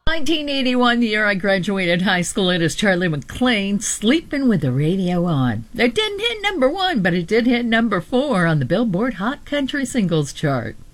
1981, the year I graduated high school. It is Charlie McClain, Sleeping with the Radio On. It didn't hit number 1, but it did hit number 4 on the Billboard Hot Country Singles Chart.